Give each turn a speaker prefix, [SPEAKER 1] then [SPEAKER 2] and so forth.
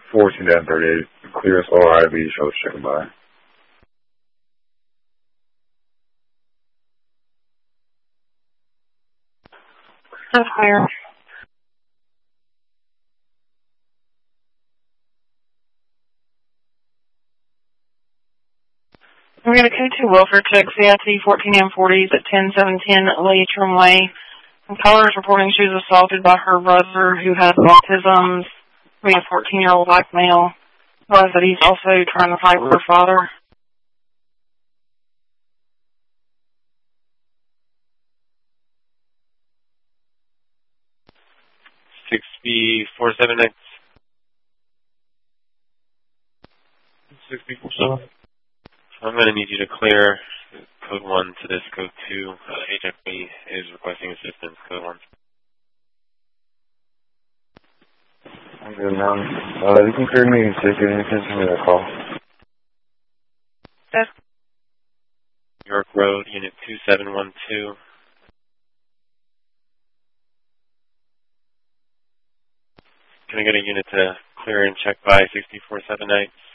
[SPEAKER 1] 14-38. Clear slow IV, show checking by.
[SPEAKER 2] That's clear. We're going to go to welfare check CIT 14M40s at 10710 Leitrim Way. Caller is reporting she was assaulted by her brother who has autism, being a 14-year-old black male. Was that he's also trying to fight with her father.
[SPEAKER 3] 6B47X. 6B47. I'm going to need you to clear code 1 to this code 2. HFB is requesting assistance, code 1.
[SPEAKER 1] I'm good, man. You can clear me and see if you need attention to that call.
[SPEAKER 2] Yes.
[SPEAKER 3] York Road, Unit 2712. Can I get a unit to clear and check by 6479?